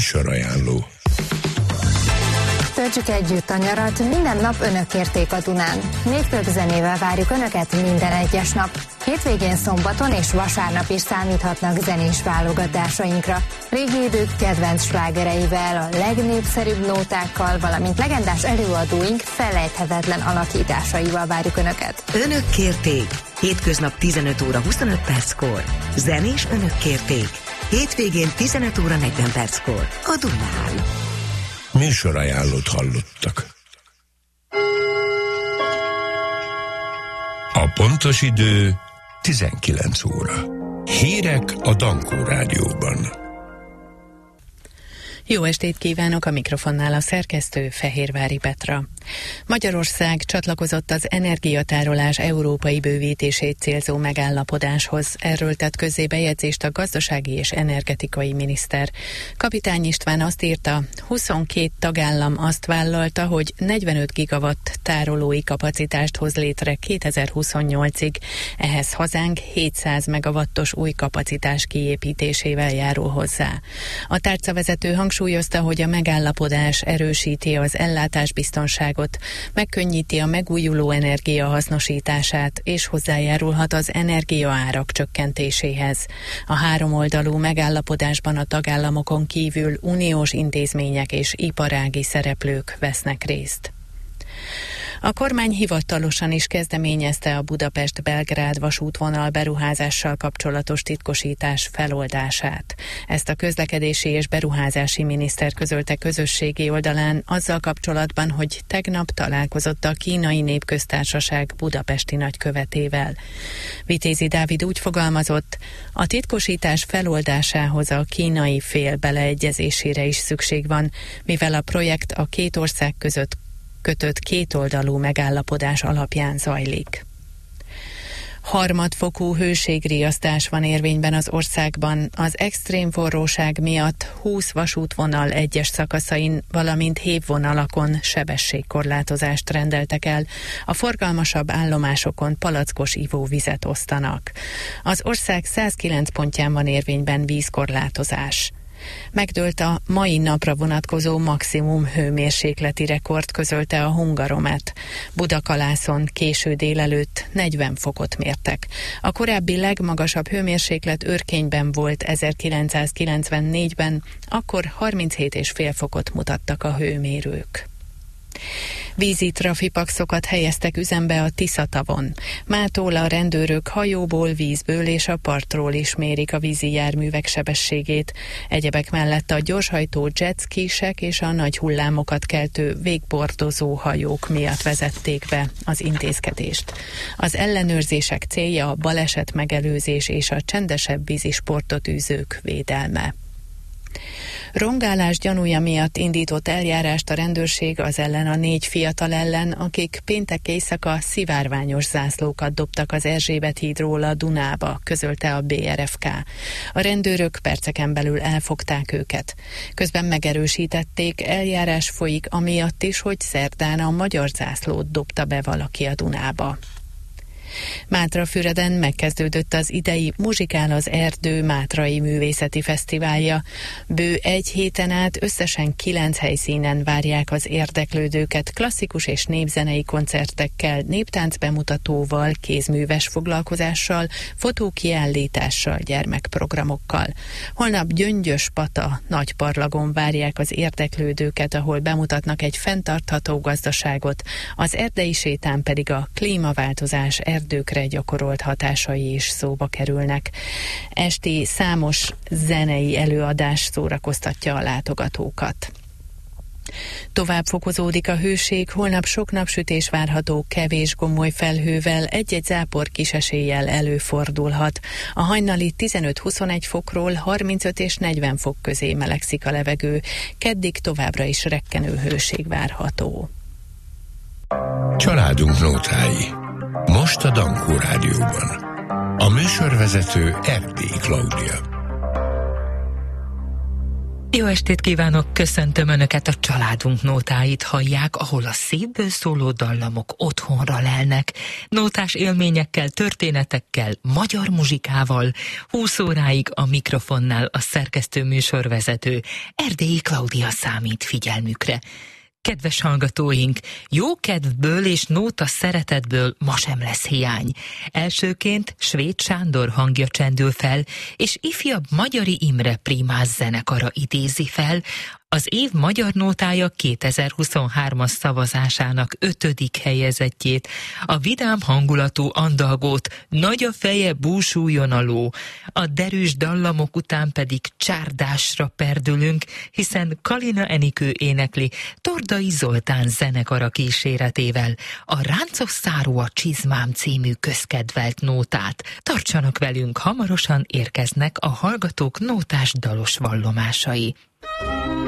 Műsorajánló. Töltsük együtt a nyarat, minden nap önök kérték a Dunán. Népköp zenével várjuk önöket minden egyes nap. Hétvégén, szombaton és vasárnap is számíthatnak zenés válogatásainkra. Régi idők kedvenc slágereivel, a legnépszerűbb nótákkal, valamint legendás előadóink felejthetetlen alakításaival várjuk önöket. Önök kérték. Hétköznap 15 óra 25 perckor. Zenés önök kérték. Hétvégén 15 óra 40 perckor. A Dunán. Műsorajánlót hallottak. A pontos idő 19 óra. Hírek a Dankó Rádióban. Jó estét kívánok, a mikrofonnál a szerkesztő Fehérvári Petra. Magyarország csatlakozott az energiatárolás európai bővítését célzó megállapodáshoz. Erről tett közzé bejegyzést a gazdasági és energetikai miniszter. Kapitány István azt írta, 22 tagállam azt vállalta, hogy 45 gigawatt tárolói kapacitást hoz létre 2028-ig. Ehhez hazánk 700 megawattos új kapacitás kiépítésével járul hozzá. A tárcavezető hangsúlyozta, hogy a megállapodás erősíti az ellátásbiztonságot, megkönnyíti a megújuló energia hasznosítását és hozzájárulhat az energiaárak csökkentéséhez. A háromoldalú megállapodásban a tagállamokon kívül uniós intézmények és iparági szereplők vesznek részt. A kormány hivatalosan is kezdeményezte a Budapest-Belgrád vasútvonal beruházással kapcsolatos titkosítás feloldását. Ezt a közlekedési és beruházási miniszter közölte közösségi oldalán azzal kapcsolatban, hogy tegnap találkozott a Kínai Népköztársaság budapesti nagykövetével. Vitézi Dávid úgy fogalmazott, a titkosítás feloldásához a kínai fél beleegyezésére is szükség van, mivel a projekt a két ország között kötött kétoldalú megállapodás alapján zajlik. Harmadfokú hőségriasztás van érvényben az országban. Az extrém forróság miatt 20 vasútvonal egyes szakaszain, valamint hévvonalakon sebességkorlátozást rendeltek el. A forgalmasabb állomásokon palackos ivóvizet osztanak. Az ország 109 pontján van érvényben vízkorlátozás. Megdőlt a mai napra vonatkozó maximum hőmérsékleti rekord, közölte a Hungaromet. Budakalászon késő délelőtt 40 fokot mértek. A korábbi legmagasabb hőmérséklet Örkényben volt 1994-ben, akkor 37,5 fokot mutattak a hőmérők. Vízi trafipaxokat helyeztek üzembe a Tisza-tavon. Mától a rendőrök hajóból, vízből és a partról is mérik a vízi járművek sebességét. Egyebek mellett a gyorshajtó jetskisek és a nagy hullámokat keltő végbordozó hajók miatt vezették be az intézkedést. Az ellenőrzések célja a baleset megelőzés és a csendesebb vízisportot űzők védelme. Rongálás gyanúja miatt indított eljárást a rendőrség az ellen a 4 fiatal ellen, akik péntek éjszaka szivárványos zászlókat dobtak az Erzsébet hídról a Dunába, közölte a BRFK. A rendőrök perceken belül elfogták őket. Közben megerősítették, eljárás folyik amiatt is, hogy szerdán a magyar zászlót dobta be valaki a Dunába. Mátrafüreden megkezdődött az idei Muzsikál az erdő Mátrai Művészeti Fesztiválja. Bő egy héten át összesen 9 helyszínen várják az érdeklődőket klasszikus és népzenei koncertekkel, néptánc bemutatóval, kézműves foglalkozással, fotókiállítással, gyermekprogramokkal. Holnap Gyöngyöspata Nagyparlagon várják az érdeklődőket, ahol bemutatnak egy fenntartható gazdaságot, az erdei sétán pedig a klímaváltozás erdőkre gyakorolt hatásai is szóba kerülnek. Esti számos zenei előadás szórakoztatja a látogatókat. Tovább fokozódik a hőség, holnap sok napsütés várható, kevés gomoly felhővel, egy-egy zápor kis eséllyel előfordulhat. A hajnali 15-21 fokról 35 és 40 fok közé melegszik a levegő, keddig továbbra is rekkenő hőség várható. Családunk nótái. Most a Dankó Rádióban. A műsorvezető Erdélyi Klaudia. Jó estét kívánok, köszöntöm Önöket, a Családunk nótáit hallják, ahol a szívből szóló dallamok otthonra lelnek. Nótás élményekkel, történetekkel, magyar muzsikával, 20 óráig a mikrofonnál a szerkesztő műsorvezető Erdélyi Klaudia számít figyelmükre. Kedves hallgatóink, jó kedvből és nóta szeretetből ma sem lesz hiány. Elsőként Svéd Sándor hangja csendül fel, és ifjabb Magyari Imre primás zenekara idézi fel az év magyar nótája 2023-as szavazásának 5. helyezettjét, a vidám hangulatú andalgót, Nagy a feje, búsuljon a ló. A derűs dallamok után pedig csárdásra perdülünk, hiszen Kalina Enikő énekli Tordai Zoltán zenekara kíséretével a Ráncos száró a csizmám című közkedvelt nótát. Tartsanak velünk, hamarosan érkeznek a hallgatók nótás dalos vallomásai.